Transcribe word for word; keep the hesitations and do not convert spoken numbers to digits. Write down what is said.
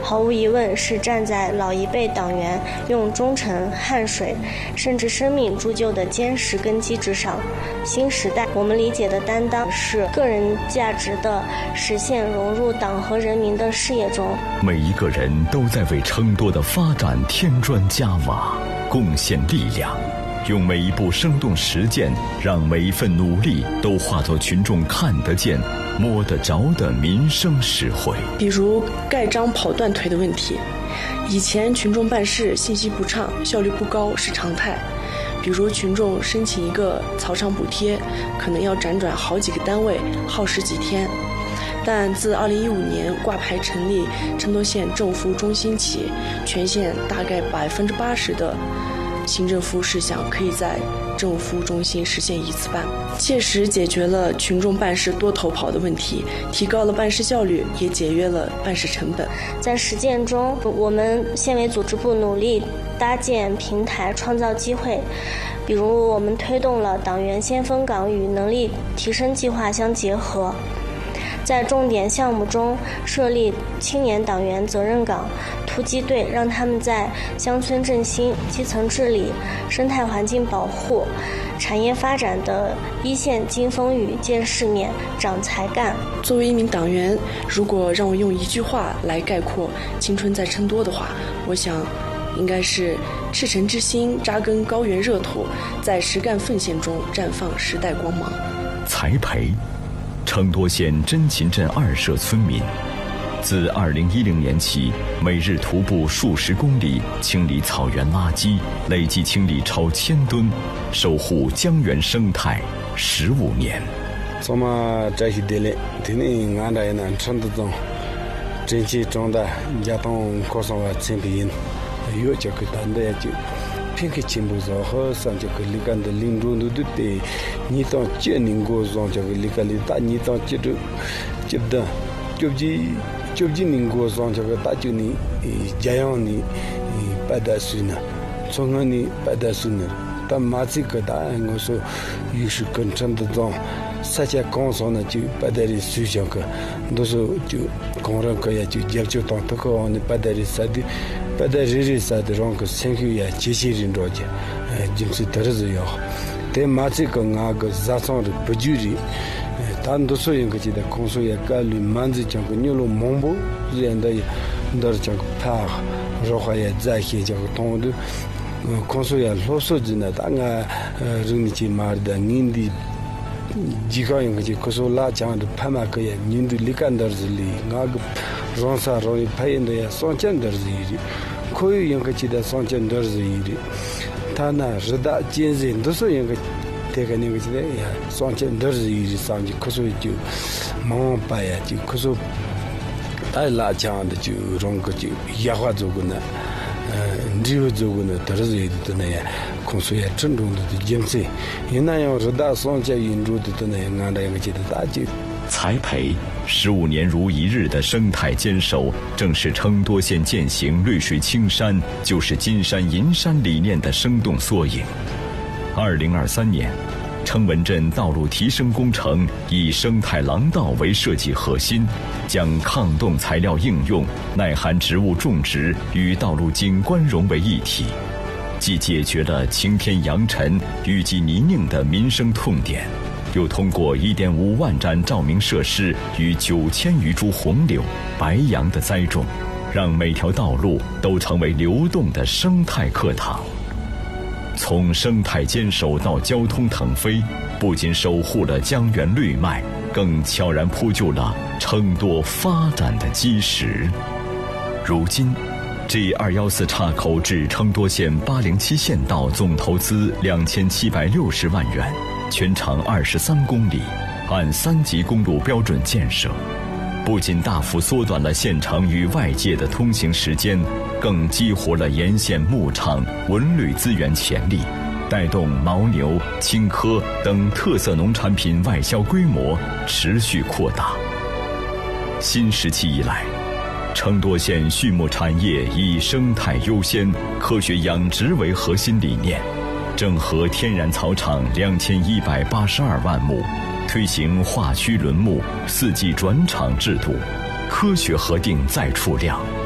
毫无疑问是站在老一辈党员用忠诚、汗水甚至生命铸就的坚实根基之上。新时代我们理解的担当是个人价值的实现融入党和人民的事业中。 每一个人都在为成都的发展添砖加瓦，贡献力量，用每一步生动实践，让每一份努力都化作群众看得见、摸得着的民生实惠。 比如盖章跑断腿的问题，以前群众办事信息不畅、效率不高是常态。比如群众申请一个草场补贴，可能要辗转好几个单位，耗时几天。但自二零一五年挂牌成立成都县政务服务中心起，全县大概百分之八十的行政服务事项可以在政务服务中心实现一次办，切实解决了群众办事多头跑的问题，提高了办事效率，也节约了办事成本。 在实践中，我们县委组织部努力搭建平台，创造机会。比如我们推动了党员先锋岗与能力提升计划相结合，在重点项目中设立青年党员责任岗、突击队，让他们在乡村振兴、基层治理、生态环境保护、产业发展的一线经风雨、见世面、长才干。 作为一名党员，如果让我用一句话来概括青春在成都的话，我想应该是赤诚之心扎根高原热土，在实干奉献中绽放时代光芒。 才培，成都县真勤镇二社村民，自二零一零年起，每日徒步数十公里，清理草原垃圾，累计清理超千吨，守护江源生态十五年。 咱们这些地里，地里俺这呢，成都中真气中的交通考上了前边，有这个单的就。偏开进步上好上这个里干的领导都对，你当建宁国上这个里干的大，你当接着接的，就几就几宁国上这个大就你家养你八大岁呢，从俺你八大岁呢，但马这个答案我说于是跟成都中。三家工商呢，就八代的水小个，都是就工人个也就也就当这个往的八代的啥的，八代日日啥的，让个生活也机器人着急，呃，就是得了是要好。但马这个那个日常的不距离，呃，大多数人个觉得工商也干了，满子讲个牛肉蒙布，人的也，那是讲个怕，然后也在些讲个东的，呃，工商也老少子呢，大概呃，人家去买的年底。几个人个可说拉讲的拍马个也，人都离干的是里，那个让啥容易拍人的也上千的是一的，可以人个记得上千的是一的，他呢是大健人都是人个，这个人个记得也上千的是一的上去，可说就忙把呀，就可说大拉讲的就让个就野化做个呢。呃，旅游做过呢，都是有的那样，可说也郑重的景色。有那样是大商家引入的那样，俺那个记得大就。 才培十五年如一日的生态坚守，正是成都县践行绿水青山就是金山银山理念的生动缩影。二零二三年。成文镇道路提升工程以生态廊道为设计核心，将抗冻材料应用、耐寒植物种植与道路景观融为一体，既解决了晴天扬尘、雨季泥泞的民生痛点，又通过一点五万盏照明设施与九千余株红柳、白杨的栽种，让每条道路都成为流动的生态课堂。从生态坚守到交通腾飞，不仅守护了江源绿脉，更悄然铺就了成都发展的基石。如今 G 二一四 岔口至成都县八零七县道总投资两千七百六十万元，全长二十三公里，按三级公路标准建设，不仅大幅缩短了县城与外界的通行时间，更激活了沿线牧场文旅资源潜力，带动牦牛、青稞等特色农产品外销规模持续扩大。新时期以来，成都县畜牧产业以生态优先、科学养殖为核心理念，整合天然草场两千一百八十二万亩，推行化区轮牧、四季转场制度，科学核定再储量，